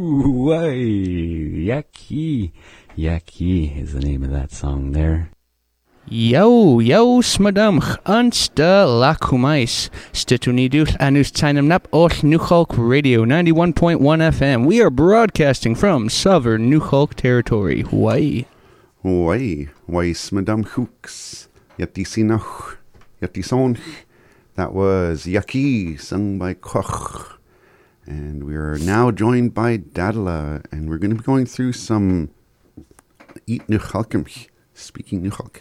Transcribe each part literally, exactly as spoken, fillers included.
Way, Yaki. Yaki is the name of that song there. Yo, yo, smadam, ansta lakumais. Stituniduth anus tainam nap ol New Hulk Radio ninety-one point one F M. We are broadcasting from Southern New Hulk territory, Hawaii. Hawaii, Hawaii, smadam hooks. Yati sinach, yati son. That was Yaki, sung by Koch. And we are now joined by Dadala, and we're going to be going through some Eat New Hulkum, speaking New Hulk,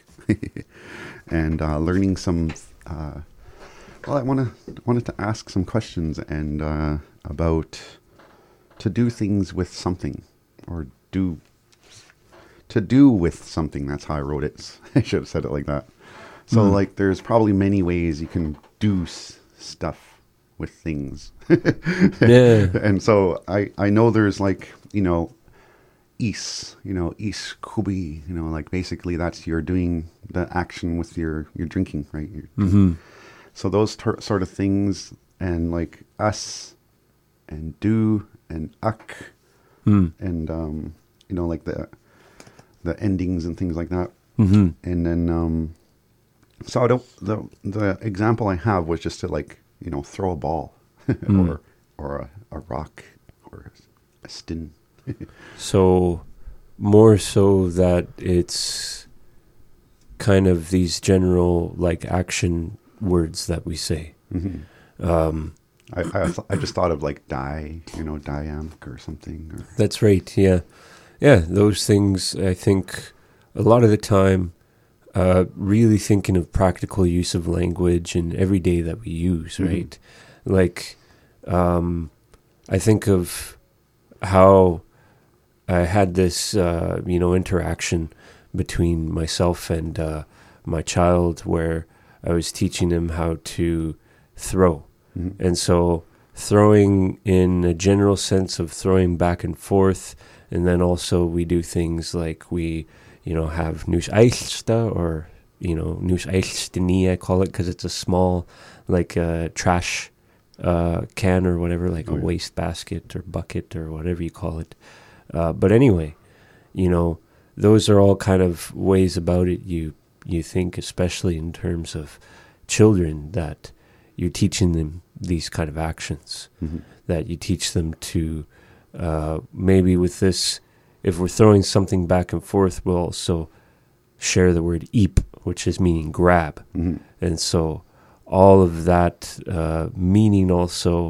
and uh, learning some. Uh, well, I want to wanted to ask some questions and uh, about to do things with something, or do to do with something. That's how I wrote it. I should have said it like that. So, mm. like, there's probably many ways you can do s- stuff with things. Yeah. And so I, I know there's like, you know, is, you know, is kubi, you know, like basically that's you're doing the action with your, your drinking, right? Mm-hmm. So those ter- sort of things, and like us and do and ak mm. and, um, you know, like the, the endings and things like that. Mm-hmm. And then, um, so I don't, the, the example I have was just to like, you know, throw a ball mm. or or a, a rock or a stin. So more so that it's kind of these general like action words that we say. Mm-hmm. Um, I I, th- I just thought of like die, you know, diamk or something. Or that's right. Yeah, yeah. Those things. I think a lot of the time. Uh, really thinking of practical use of language and every day that we use, right? Mm-hmm. Like, um, I think of how I had this, uh, you know, interaction between myself and uh, my child where I was teaching him how to throw. Mm-hmm. And so throwing in a general sense of throwing back and forth, and then also we do things like we... you know, have Nus Eilsta or, you know, Nus Eilstini, I call it, because it's a small, like, uh, trash uh, can or whatever, like oh, a yeah. waste basket or bucket or whatever you call it. Uh, but anyway, you know, those are all kind of ways about it you, you think, especially in terms of children, that you're teaching them these kind of actions, mm-hmm. that you teach them to, uh, maybe with this... if we're throwing something back and forth, we'll also share the word eep, which is meaning grab. Mm-hmm. And so all of that uh, meaning also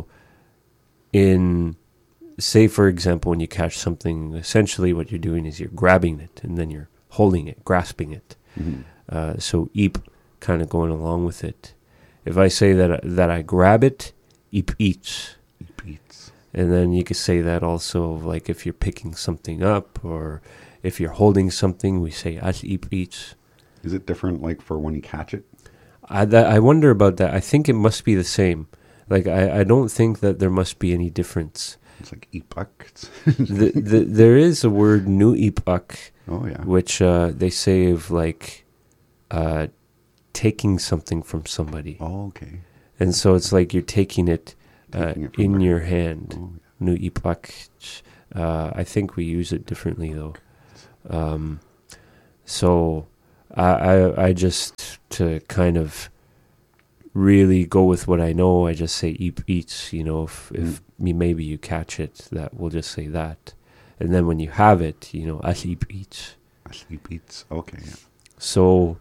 in, say, for example, when you catch something, essentially what you're doing is you're grabbing it and then you're holding it, grasping it. Mm-hmm. Uh, so eep kind of going along with it. If I say that, that I grab it, eep eats. Eep eats. And then you could say that also, like if you're picking something up or if you're holding something, we say as eep eats. Is it different, like for when you catch it? I that, I wonder about that. I think it must be the same. Like I, I don't think that there must be any difference. It's like ipak. the, the, there is a word nu ipak. Oh yeah. Which uh, they say of like uh, taking something from somebody. Oh okay. And so it's like you're taking it. Uh, in your hand, oh, yeah. Nu ipak. Uh, I think we use it differently though. Um, so I, I, I just to kind of really go with what I know. I just say eep eats. You know, if mm. if me maybe you catch it, that we'll just say that, and then when you have it, you know, as eep eats. As eep eats. Okay. Yeah. So,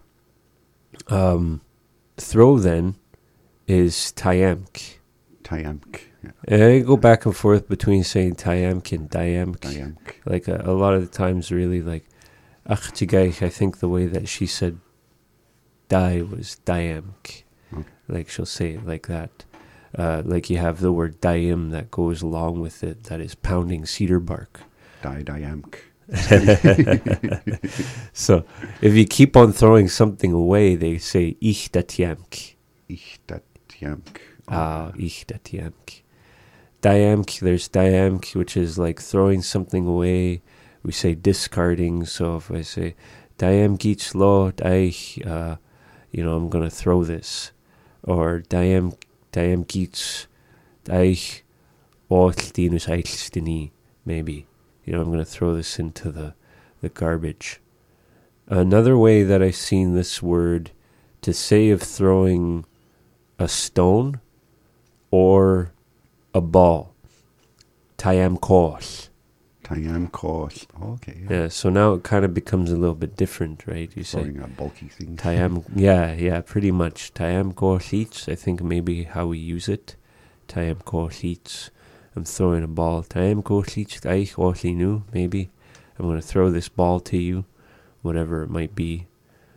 um, throw then is tayamk. Tayamk. Yeah. And I go back and forth between saying tayamk and dayamk. Dayamk. Like a, a lot of the times, really, like achtigaich, I think the way that she said die was dayamk. Okay. Like she'll say it like that. Uh, like you have the word dayim that goes along with it, that is pounding cedar bark. Die dayamk. So if you keep on throwing something away, they say ich datyamk. Ich datyamk. Ah, ich datyamk. Dayamk, there's dayamk, which is like throwing something away. We say discarding. So if I say dayamk ich lo, daich, uh, you know, I'm going to throw this. Or dayamk, dayamk ich, daich, oll dinus eilstini. maybe. You know, I'm going to throw this into the, the garbage. Another way that I've seen this word to say of throwing a stone or a ball. Tayam kos. Tayam kos. Oh, okay. Yeah. Yeah, so now it kind of becomes a little bit different, right? You say Throwing a bulky thing. Tayam, yeah, yeah, pretty much. Tayam kos each, I think maybe how we use it. Tayam kos each. I'm throwing a ball. Tayam kos each, taich oslinu, maybe. I'm going to throw this ball to you, whatever it might be.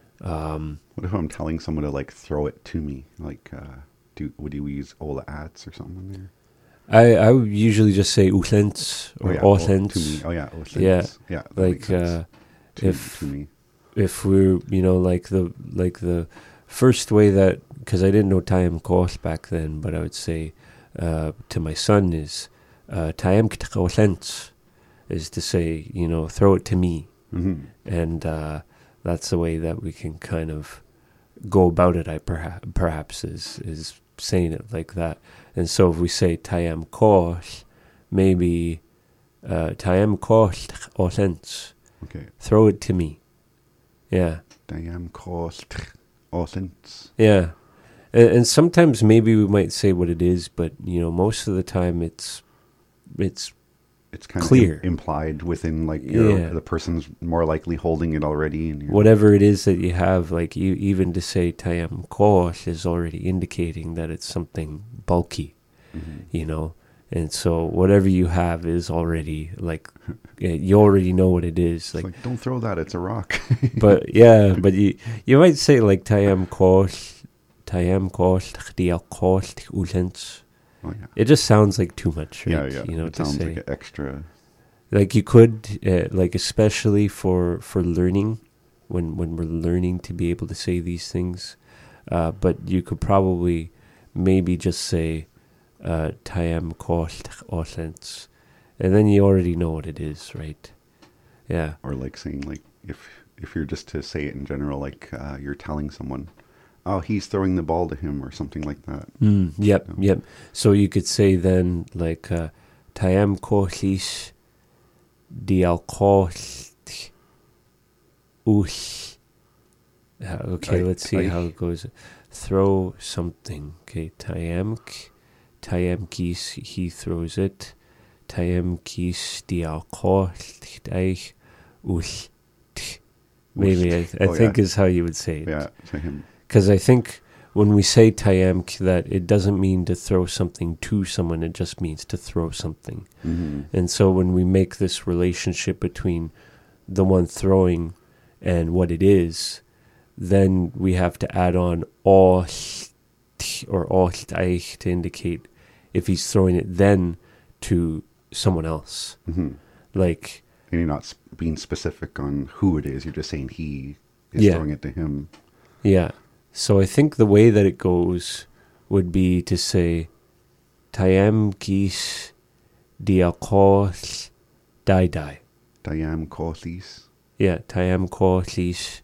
Um, what if I'm telling someone to like throw it to me? Like, uh, do would you use Ola Ats or something there? I, I would usually just say uhlens or oh, yeah. ohlens. Oh, to me. Oh yeah, ohlens. Yeah, yeah. Like uh, to, if to me. if we're you know like the like the first way that, because I didn't know tayam kos back then, but I would say uh, to my son is uh, tayam ohlens, is to say, you know, throw it to me, mm-hmm. and uh, that's the way that we can kind of go about it. I perhaps perhaps is is saying it like that. And so if we say tayam kos, maybe uh, tayam kos ohlens. Okay. Throw it to me. Yeah. Tayam kos ohlens. Yeah. And, and sometimes maybe we might say what it is, but you know, most of the time it's it's It's kind clear. of im- implied within, like, your, Yeah. the person's more likely holding it already. And you're- whatever it is that you have, like you, even to say tayam kos is already indicating that it's something bulky, Mhm. you know. And so whatever you have is already like, yeah, you already know what it is. It's Like, like, don't throw that, it's a rock. but yeah, but you you might say like tayam kos, tayam kos, dial kos, uhlens. Oh yeah. It just sounds like too much, right? Yeah, yeah. You know, it to sounds say. like an extra. Like you could, uh, like especially for, for learning, when, when we're learning to be able to say these things, uh, but you could probably maybe just say uh, tayam kos ohlens, and then you already know what it is, right? Yeah. Or like saying, like, if if you're just to say it in general, like uh, you're telling someone, oh, he's throwing the ball to him or something like that. Mm, yep, So- yep. So you could say then like uh, tayam kosis dial kos us. Uh, okay, I- let's see I- how it goes. Throw something. Okay, tayam k- tayam kis, he throws it. Tayam kis dial kos daich us. Maybe I, I Oh, think yeah. is how you would say it. Yeah, to him. Because I think when we say tayamk, that it doesn't mean to throw something to someone, it just means to throw something. Mm-hmm. And so when we make this relationship between the one throwing and what it is, then we have to add on all or all to indicate if he's throwing it then to someone else. Mm-hmm. Like, And you're not s- being specific on who it is. You're just saying he is Yeah. throwing it to him. yeah. So I think the way that it goes would be to say, Tayam kis diakos dai dai. Tayam kosis. Yeah, Tayam kosis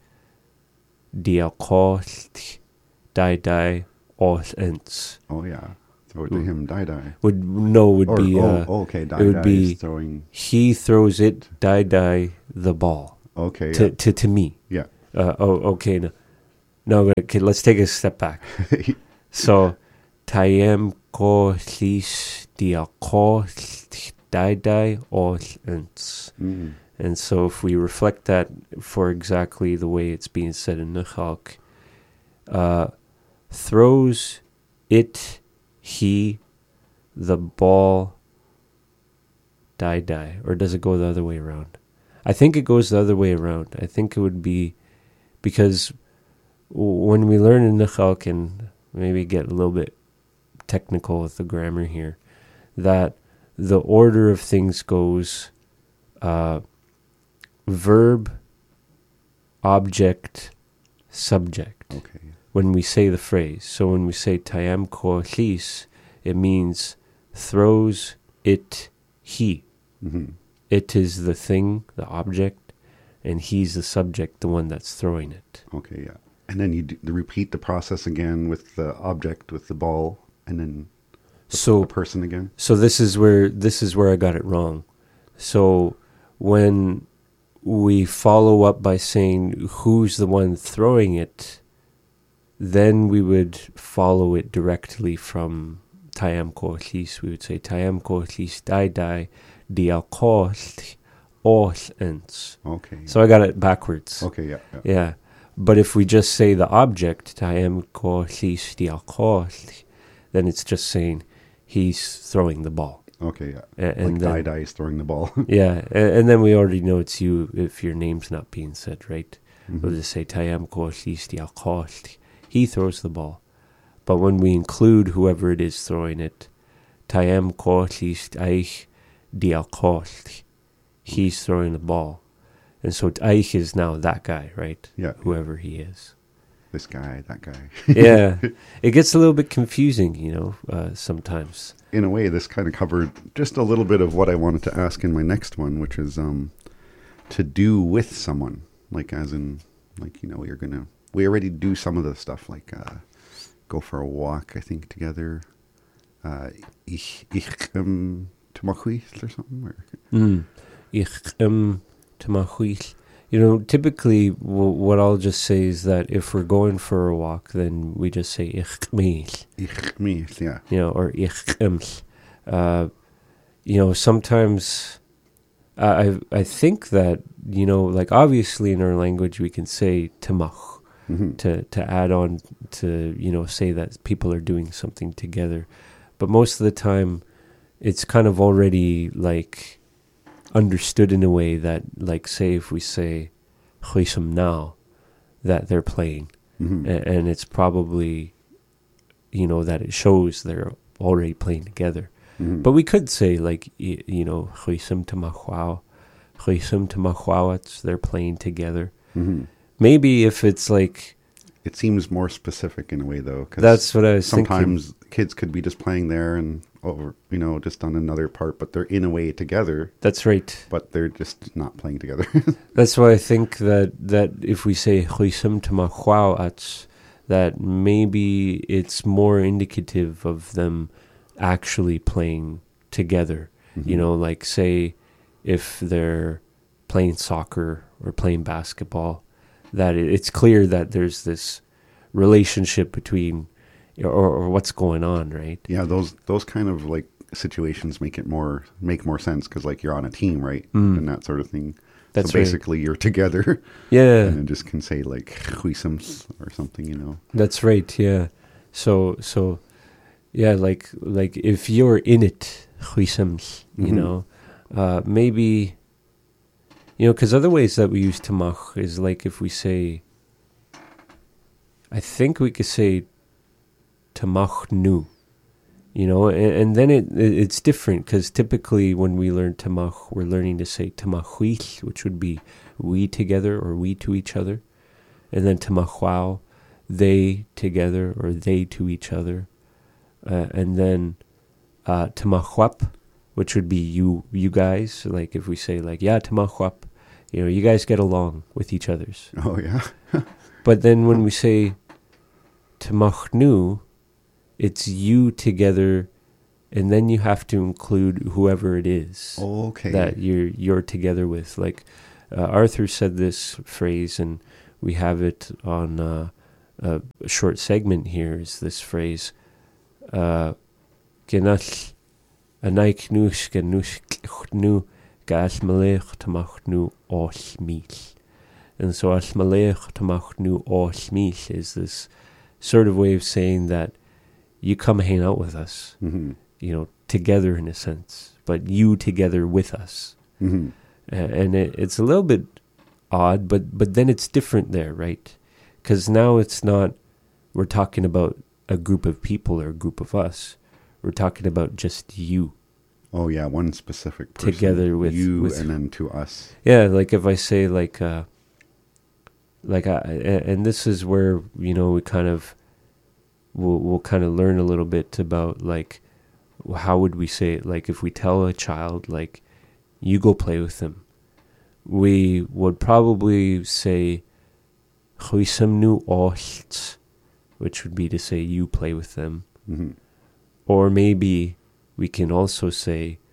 diakos dai dai os ents. Oh yeah, throw it to Mm. him. Die die. Would no would Or be oh, uh, oh, okay. Die it would die be is throwing. he throws it dai dai the ball Okay. to to to me. Yeah. Uh, oh, okay. No, no. Okay, let's take a step back. yeah. So, tayem kosis diakos dai dai os ents. mm. And so if we reflect that for exactly the way it's being said in Nuchalk, uh, throws it, he, the ball, die die. Or does it go the other way around? I think it goes the other way around. I think it would be, because when we learn in Nuchalk, and maybe get a little bit technical with the grammar here, that the order of things goes uh, verb, object, subject, Okay. when we say the phrase. So when we say tayam kosis, it means throws it he. Mm-hmm. It is the thing, the object, and he's the subject, the one that's throwing it. Okay. Yeah. And then you do, repeat the process again with the object, with the ball, and then the, So the person again. so this is where this is where I got it wrong. So when we follow up by saying who's the one throwing it, then we would follow it directly from Tayam Kohlis. We would say Tayam Kohlis dai dai dialkohl os ens. Okay. Yeah. So I got it backwards. Okay, yeah. Yeah. Yeah. But if we just say the object, Tayam Kohlis dialkohl, then it's just saying he's throwing the ball. Okay, yeah. A- And like then, Dai Dai is throwing the ball. yeah, and, and then we already know it's you if your name's not being said, right? Mhm. We'll just say Tayam Kohlis dialkohl. He throws the ball. But when we include whoever it is throwing it, Tayam Kohlis eich dialkohl. He's throwing the ball. And so eich is now that guy, right? Yeah. Whoever he is. This guy, that guy. Yeah. It gets a little bit confusing, you know, uh, sometimes. In a way, this kind of covered just a little bit of what I wanted to ask in my next one, which is um, to do with someone. Like, as in, like, you know, you're going to, we already do some of the stuff, like uh, go for a walk, I think, together. Uh, ich, ich, um, tamachuith or something. Or, Mm. Ich, um, tamachuith. You know, typically w- what I'll just say is that if we're going for a walk, then we just say ich mich. ich, me, yeah. You know, or ich mich. Uh, you know, sometimes I I I think that, you know, like obviously in our language we can say tamach hmm to, to add on to, you know, say that people are doing something together. But most of the time it's kind of already like understood in a way that, like, say if we say chuisam now, that they're playing. hmm A- and it's probably, you know, that it shows they're already playing together. hmm But we could say, like, y- you know, chuisam tamachwao, chuisam tamachwawats, they're playing together. hmm Maybe if it's like, It seems more specific in a way, though. 'cause that's what I was sometimes kids could be just playing there and over, you know, just on another part, but they're in a way together, thinking. That's right. but they're just not playing together. That's why I think that, that if we say chuisam tamachwawats, that maybe it's more indicative of them actually playing together. You Mhm. know, like say if they're playing soccer or playing basketball, that it, it's clear that there's this relationship between, or, or what's going on, right? Yeah, those those kind of like situations make it more make more sense because like you're on a team, right, Mm. and that sort of thing. That's so right. basically, you're together, Yeah, and then just can say like "huisams" or something, you know. that's right. Yeah. So so, yeah, like like if you're in it, chuisams, you Mhm. know, uh, maybe, you know, because other ways that we use tamach is like if we say, I think we could say tamach nu, you know, and, and then it, it it's different because typically when we learn tamach, we're learning to say tamachuich, which would be we together or we to each other, and then tamachwao, they together or they to each other, uh, and then uh, tamachwap, which would be you you guys. Like if we say like yeah tamachwap, you know, you guys get along with each other's. Oh yeah, But then when we say tamachnu, it's you together, and then you have to include whoever it is okay. that you're you're together with. Like uh, Arthur said this phrase, and we have it on uh, a, a short segment here. Is this phrase? Genach anaik nush genush nu gas malech tamachnu osmich. And so asmalech tamachnu osmich is this sort of way of saying that you come hang out with us, hmm you know, together in a sense, but you together with us. hmm A- And it, it's a little bit odd, but, but then it's different there, right? Because now it's not, we're talking about a group of people or a group of us. We're talking about just you. Oh yeah, one specific person. Together with- you, with- and then to us. Yeah, like if I say like, uh, like I, a- and this is where, you know, we kind of, we'll, we'll kind of learn a little bit about like, how would we say it? Like if we tell a child, like, you go play with them, we would probably say, "Chuisam ocht," which would be to say you play with them. hmm Or maybe we can also say,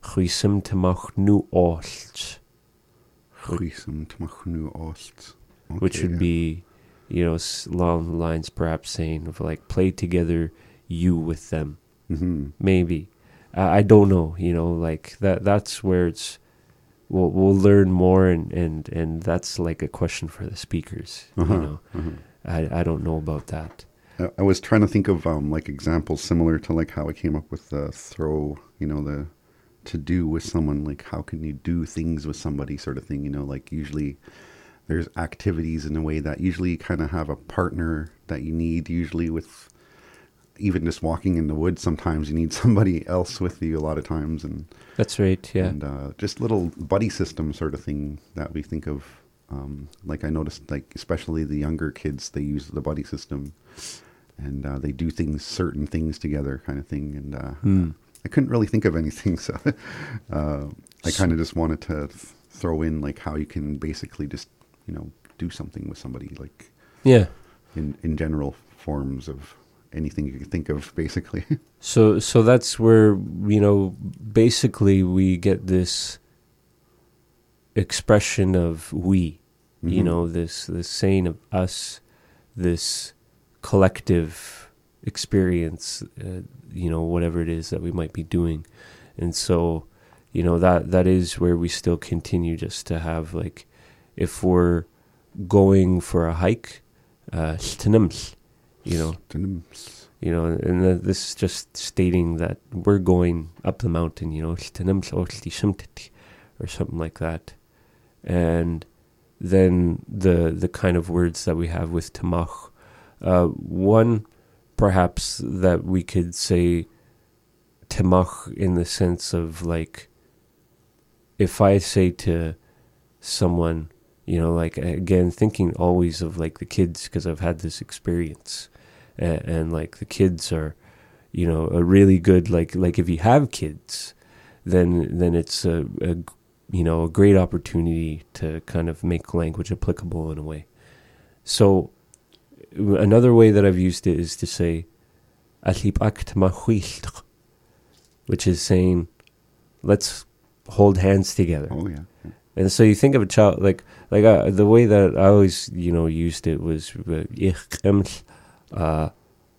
Chuisum Tamach Nu Olt, Chuisum Tamach Nu Olt. which Okay, would yeah. be, you know, s- along the lines perhaps saying of like play together, you with them, Mhm. maybe. I, I don't know, you know, like that. That's where it's. We'll we'll learn more, and, and, and that's like a question for the speakers. Uh-huh, You know, uh-huh. I I don't know about that. I, I was trying to think of um, like examples similar to like how I came up with the throw, you know, the to do with someone, like how can you do things with somebody sort of thing, you know, like usually there's activities in a way that usually you kind of have a partner that you need, usually with even just walking in the woods. Sometimes you need somebody else with you a lot of times, and That's right. Yeah. and uh, just little buddy system sort of thing that we think of. Um, like I noticed, like especially the younger kids, they use the buddy system, and uh, they do things, certain things together, kind of thing. And uh, Hmm. I couldn't really think of anything, so uh, I kind of just wanted to th- throw in like how you can basically just, you know, do something with somebody, like Yeah. in in general forms of anything you can think of, basically. So so that's where, you know, basically we get this expression of we, you Mhm. know, this this saying of us, this collective experience, uh, you know, whatever it is that we might be doing. And so, you know, that that is where we still continue just to have, like, if we're going for a hike, uh, you know, you know, and th- this is just stating that we're going up the mountain, you know, or something like that. And then the the kind of words that we have with tamach, uh, one perhaps that we could say tamach in the sense of, like, if I say to someone, you know, like, again, thinking always of like the kids, because I've had this experience. And, and like the kids are, you know, a really good, like like if you have kids, then then it's a, a you know a great opportunity to kind of make language applicable in a way. So another way that I've used it is to say, which is saying, let's hold hands together. Oh yeah. yeah. And so you think of a child, like like uh, the way that I always, you know, used it was uh,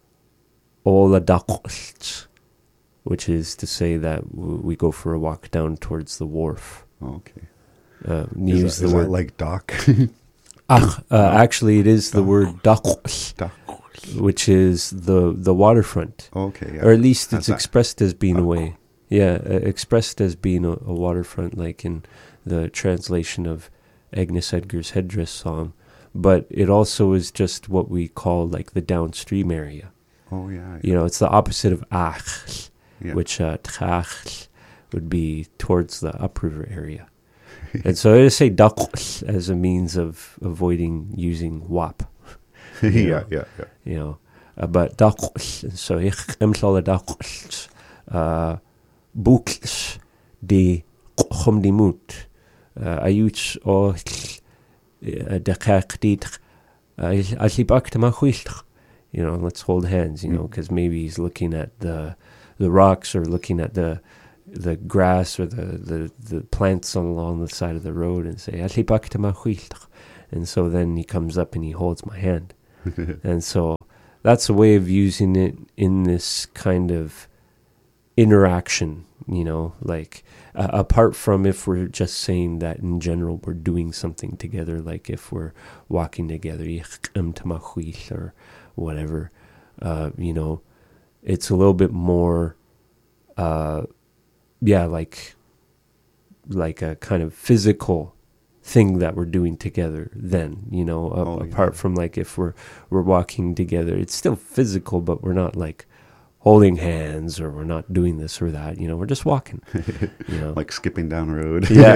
which is to say that w- we go for a walk down towards the wharf. Oh, okay. Uh, Is, use that, the is word that like dock? ach. Uh, actually, it is the word dak, Dock. which is the the waterfront, Okay. Yeah. or at least How's it's that? expressed as being a Dak. way. Yeah, uh, expressed as being a, a waterfront, like in the translation of Agnes Edgar's Headdress song. But it also is just what we call like the downstream area. Oh yeah. You know, it's the opposite of ach, yeah. which uh, tchach would be towards the upriver area. And so I just say dak as a means of avoiding using wap. yeah, you yeah, know. yeah, yeah. You know, uh, but dak, so ich emsal dak, uh, boekels die chum die moed, ayuts o de kak dit, als hij bakte maar goed. You know, let's hold hands, you know, because maybe he's looking at the the rocks or looking at the the grass or the, the, the plants along the side of the road and say, and so then he comes up and he holds my hand. And so that's a way of using it in this kind of interaction, you know, like uh, apart from if we're just saying that in general we're doing something together, like if we're walking together or whatever, uh, you know, it's a little bit more uh, yeah, like like a kind of physical thing that we're doing together then, you know, uh, Oh, apart yeah. from like if we're we're walking together, it's still physical, but we're not like holding hands or we're not doing this or that, you know, we're just walking, you know. Like skipping down a road. Yeah.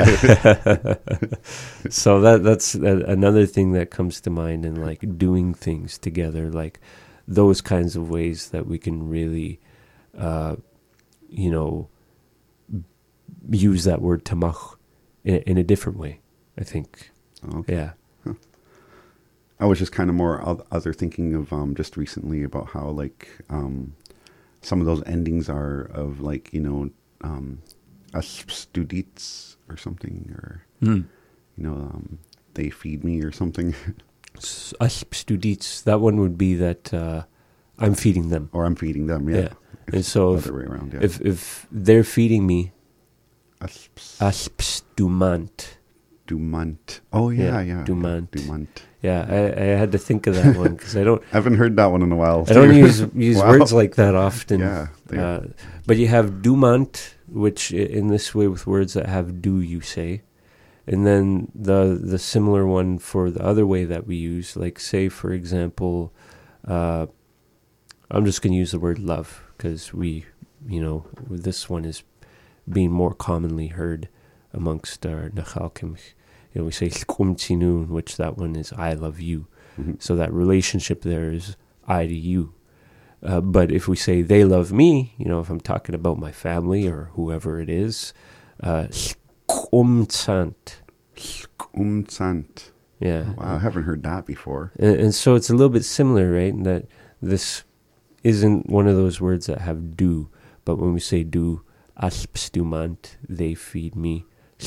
So that that's a, another thing that comes to mind in like doing things together, like those kinds of ways that we can really uh you know use that word tamach in, in a different way, I think. Okay. Yeah. I was just kind of more oth- other thinking of um, just recently about how like um, some of those endings are of like, you know, um, Aspstudits or something, or Mm. you know, um, they feed me or something, S- Aspstudits, that one would be that uh, I'm feeding them. or I'm feeding them. Yeah, Yeah. And so if, other way around. Yeah, if if they're feeding me, Asps- Aspstumant. Dumont. Oh yeah, Yeah, yeah, Dumont. yeah, Dumont. Yeah, I, I had to think of that one because I don't I haven't heard that one in a while. I don't too. use use Wow. words like that often. Yeah, they- Uh, but you have dumont, which i- in this way with words that have do you say, and then the the similar one for the other way that we use, like say for example, uh, I'm just going to use the word love because we, you know, this one is being more commonly heard amongst our Nachalkim. You know, we say "Skumtinun," which that one is I love you. Mhm. So that relationship there is I to you. Uh, but if we say they love me, you know, if I'm talking about my family or whoever it is, uh, "Skumtsant." Umtsant. Yeah. Wow, I haven't heard that before. And, and so it's a little bit similar, right? In that this isn't one of those words that have do, but when we say do, aspstumant, they feed me,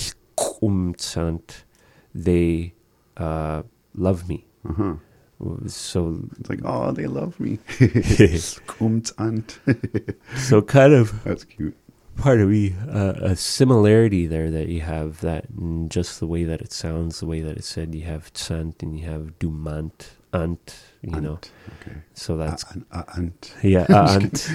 skumtsant, they uh, love me. Uh huh. So, It's like, oh, they love me. Umtsant. so kind of That's cute. part of me, uh, a similarity there that you have that in just the way that it sounds, the way that it's said. You have tsant and you have dumant, ant, you know. Ant. Okay. So that's Uh, uh, ant. yeah, uh, ant.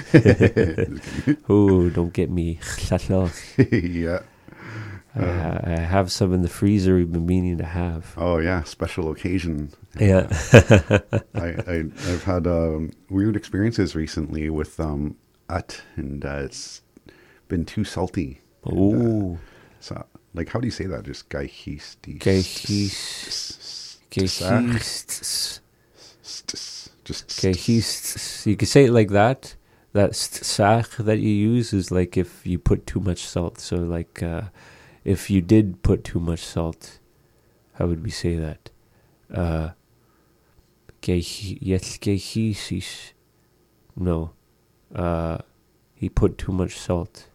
Oh, don't get me. Yeah. I, ha- I have some in the freezer we've been meaning to have. Oh yeah, special occasion. Yeah. I, I I've had um, weird experiences recently with um at and uh, it's been too salty. Oh, So like, how do you say that? Just gaihistis. Gaichis- Gehist. Just Gehist. You could say it like that. That sach that you use is like if you put too much salt. So like uh, if you did put too much salt, how would we say that? Uh, gehi- yes, gehisis. No. Uh, he put too much salt.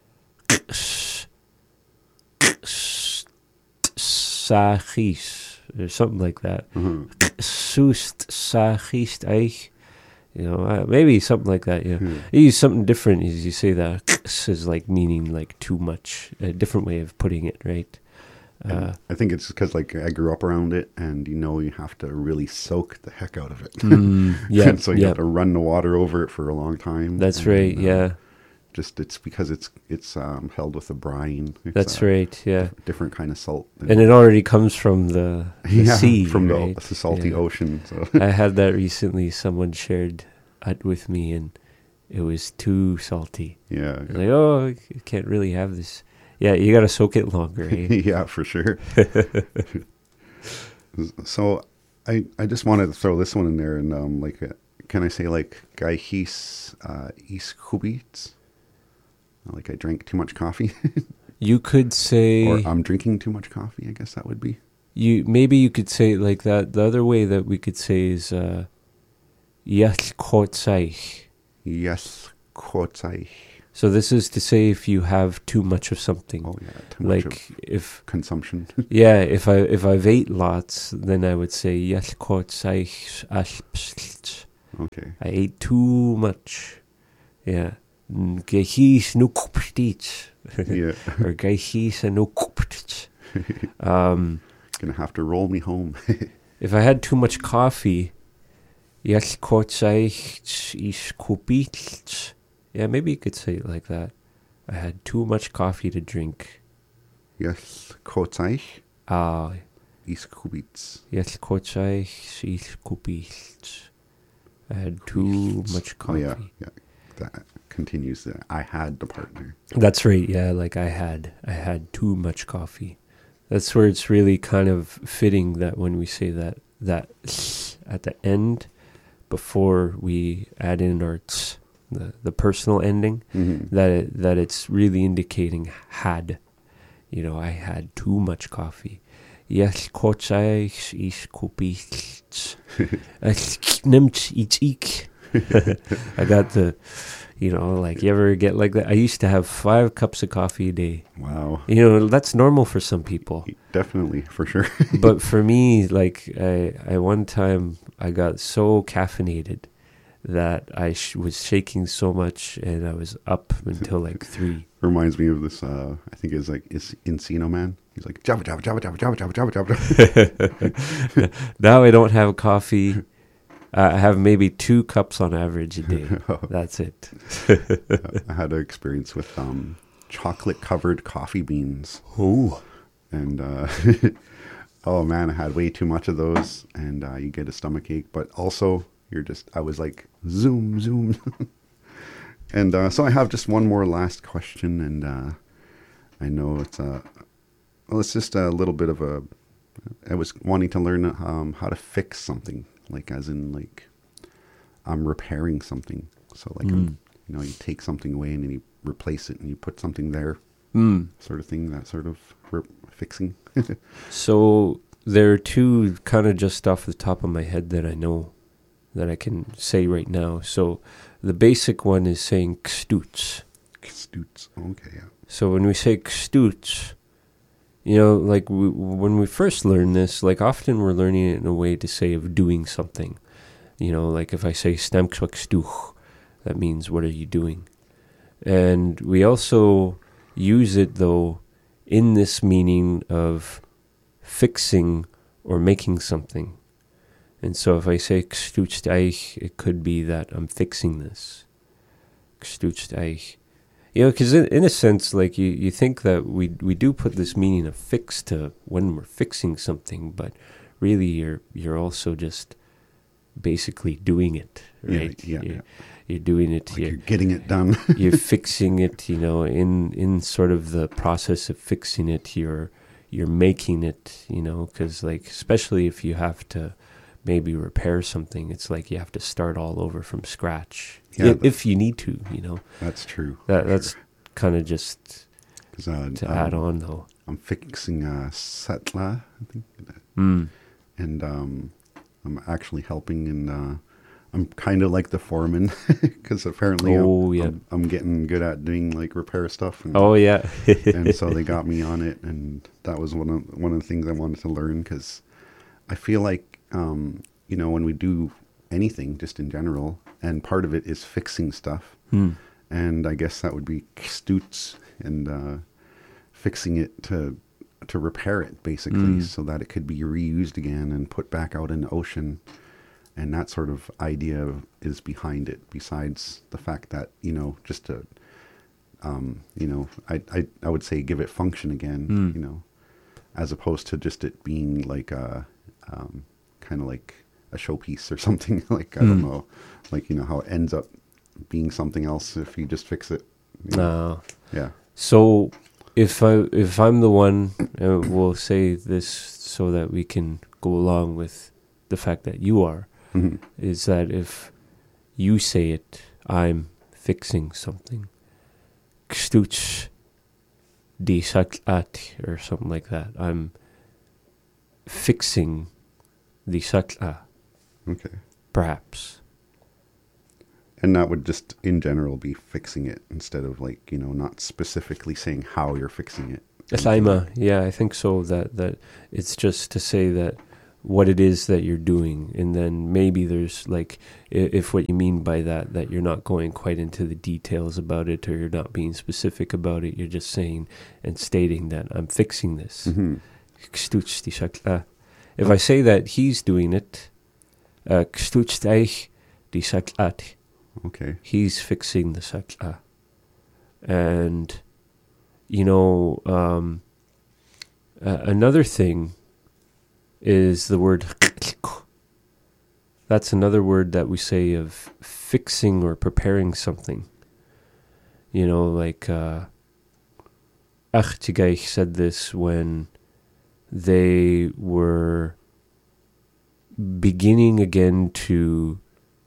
Sachis. Or something like that. Uh-huh. Sust sachist eich. You know, uh, maybe something like that, yeah. Hmm. You use something different as you say that. Is like meaning like too much. A different way of putting it, right? Uh, And I think it's because like I grew up around it, and you know you have to really soak the heck out of it. mm, yeah, And so you yeah. have to run the water over it for a long time. That's and, right, uh, yeah. Just it's because it's it's um, held with a brine. It's That's a right, yeah. different kind of salt. than- And it already comes from the, the yeah, sea, from right? the, the salty Yeah. ocean. So I had that recently. Someone shared it with me, and it was too salty. yeah, I was like, oh, you can't really have this. Yeah, you got to soak it longer, eh? yeah, for sure. So I I just wanted to throw this one in there, and um, like, uh, can I say like gaihis uh, is kubits? Like I drank too much coffee, You could say, or I'm drinking too much coffee. I guess that would be. you maybe you could say it like that. The other way that we could say is, uh, yes, kotsai. Yes, kotsai. So this is to say if you have too much of something. Oh yeah, too much Like of if consumption. yeah, if I if I've ate lots, then I would say yes, kotsai. Okay. I ate too much. Yeah. Gehis no kupstits. Yeah, Or gehis no kupstits. Um gonna have to roll me home. if I had too much coffee, yes, kotsai is kupits. Yeah, maybe you could say it like that. I had too much coffee to drink. Yes, kotsai Ah, is kubits. yes, kotsai is kupits. I had too much Oh coffee. yeah, yeah. That continues the I had the partner. That's right. Yeah, like I had, I had too much coffee. That's where it's really kind of fitting that when we say that that at the end, before we add in our t's, the the personal ending, Mm-hmm. that it, that it's really indicating had. You know, I had too much coffee. Yes, kotsai is kupits. Es nimmt ich. I got the, you know, like you ever get like that? I used to have five cups of coffee a day. Wow. You know, that's normal for some people. Definitely, for sure. But for me, like I, I one time I got so caffeinated that I sh- was shaking so much, and I was up until like three. Reminds me of this, uh, I think it's like it's Encino Man. He's like, Java, Java, Java, Java, Java, Java, Java, Java. Now I don't have coffee. Uh, I have maybe two cups on average a day. That's it. I had an experience with um, chocolate-covered coffee beans. Oh. And, uh, oh man, I had way too much of those, and uh, you get a stomach ache. But also, you're just, I was like, zoom, zoom. And uh, so I have just one more last question, and uh, I know it's a, well, it's just a little bit of a, I was wanting to learn um, how to fix something, like as in like I'm repairing something. So like, Mm. I'm, you know, you take something away and then you replace it and you put something there, Mm. sort of thing, that sort of re- fixing. So there are two kind of just off the top of my head that I know that I can say right now. So the basic one is saying kstoots. Stoots. Okay, yeah. So when we say kstoots, you know, like we, when we first learn this, like often we're learning it in a way to say of doing something. You know, like if I say stemkswakstuch, that means what are you doing? And we also use it though in this meaning of fixing or making something. And so if I say kstoots eich, it could be that I'm fixing this. Kstoots eich. You know, because in, in a sense, like you, you think that we we do put this meaning of fix to when we're fixing something, but really you're you're also just basically doing it, right? Yeah, yeah, you're, yeah. you're doing it. Like you're, you're getting it done. you're fixing it. You know, in in sort of the process of fixing it, you're you're making it. You know, because like especially if you have to maybe repair something, it's like you have to start all over from scratch. Yeah, if, if you need to, you know. That's true. That that's kind of just 'Cause, uh, to um, add on though. I'm fixing a Setla, I think. Mm. And um, I'm actually helping, and uh, I'm kind of like the foreman because apparently Oh, I'm, yeah. I'm, I'm getting good at doing like repair stuff. And, Oh yeah. and so they got me on it, and that was one of one of the things I wanted to learn, because I feel like um, you know, when we do anything just in general, and part of it is fixing stuff, Hmm. and I guess that would be stoots and uh, fixing it to to repair it basically, Mm. so that it could be reused again and put back out in the ocean. And that sort of idea is behind it, besides the fact that, you know, just to, um, you know, I, I, I would say give it function again, Mm. you know, as opposed to just it being like a, um, kind of like a showpiece or something. Like, I don't Mm. know, like, you know, how it ends up being something else if you just fix it. you know? Uh, Yeah. so if I if I'm the one, uh, we'll say this so that we can go along with the fact that you are. Mhm. Is that if you say it, I'm fixing something. Kstoots die saklat, or something like that. I'm fixing the sakla, Okay. perhaps. And that would just, in general, be fixing it instead of, like, you know, not specifically saying how you're fixing it. Laima, yeah, I think so. That that it's just to say that what it is that you're doing, and then maybe there's like, i- if what you mean by that, that you're not going quite into the details about it, or you're not being specific about it, you're just saying and stating that I'm fixing this. Mhm. Kstoots die sakla. If I say that he's doing it, uh, kstoots eich die saklat. Okay. He's fixing the sakla. And, you know, um, uh, another thing is the word. That's another word that we say of fixing or preparing something. You know, like uh, Achtigaich said this when they were beginning again to,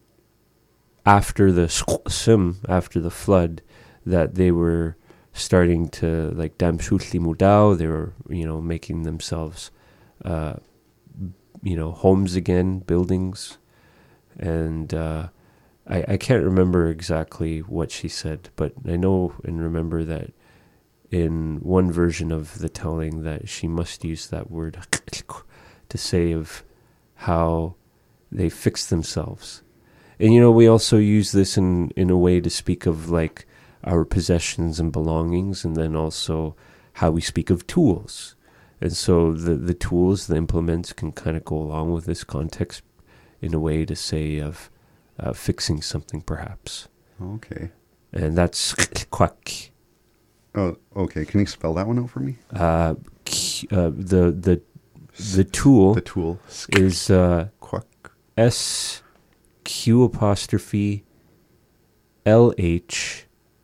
after the sim, after the flood, that they were starting to, like, damshutli mudao, they were, you know, making themselves, uh, you know, homes again, buildings. And uh, I, I can't remember exactly what she said, but I know and remember that in one version of the telling that she must use that word to say of how they fix themselves. And, you know, we also use this in, in a way to speak of, like, our possessions and belongings, and then also how we speak of tools. And so the, the tools, the implements can kind of go along with this context in a way to say of uh, fixing something, perhaps. Okay. And that's quack. Oh, okay. Can you spell that one out for me? Uh, k- uh, the the the tool The tool is uh, quack. S Q apostrophe L H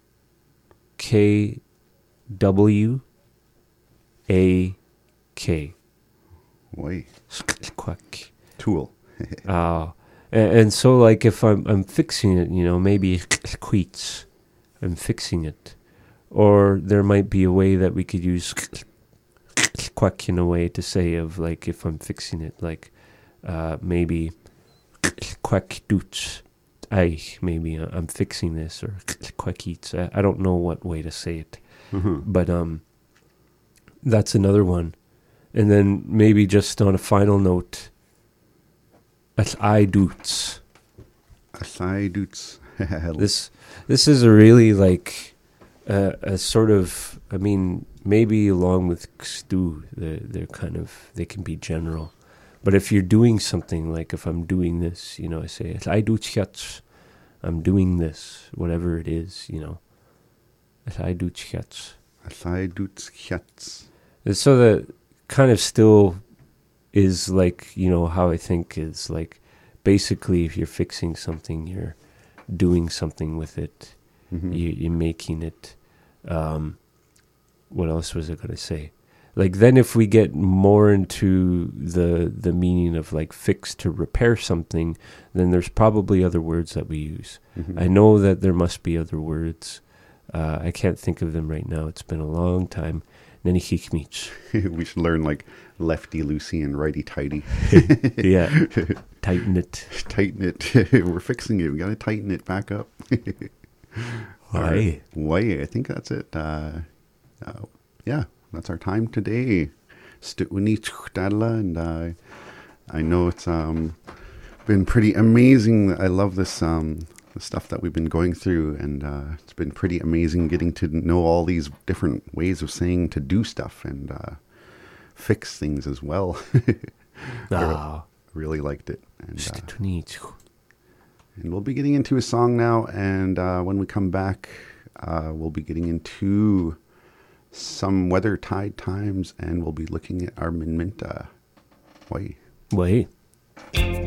K W A K. Wait. Quack. Tool. Uh, and, and so, like, if I'm I'm fixing it, you know, maybe queets, I'm fixing it. Or there might be a way that we could use quack in a way to say of, like, if I'm fixing it, like, uh, maybe quack doots. Ay, maybe I'm fixing this, or quack eats. I, I don't know what way to say it. Mm-hmm. But um, that's another one. And then maybe just on a final note, as I doots. Asai doots. This this is a really, like, uh, a sort of, I mean, maybe along with stu, they're, they're kind of, they can be general. But if you're doing something, like if I'm doing this, you know, I say, as I doots, I'm doing this, whatever it is, you know. As I doots. Asai doots chats. And so that kind of still is like, you know, how I think is like, basically if you're fixing something, you're doing something with it. Mm-hmm. You, you're making it. Um, what else was I going to say? Like, then if we get more into the the meaning of, like, fix to repair something, then there's probably other words that we use. Mm-hmm. I know that there must be other words. Uh, I can't think of them right now. It's been a long time. We should learn, like, lefty loosey and righty tighty. Yeah. Tighten it. Tighten it. We're fixing it. We got to tighten it back up. Why? Why? I think that's it. Uh, uh, yeah, that's our time today. And uh, I know it's um, been pretty amazing. I love this um, the stuff that we've been going through, and uh, it's been pretty amazing getting to know all these different ways of saying to do stuff and uh, fix things as well. Ah. I really liked it. And, uh, Stunic. and we'll be getting into a song now, and uh, when we come back, uh, we'll be getting into some weather tide times, and we'll be looking at our Minminta. Why? Wait.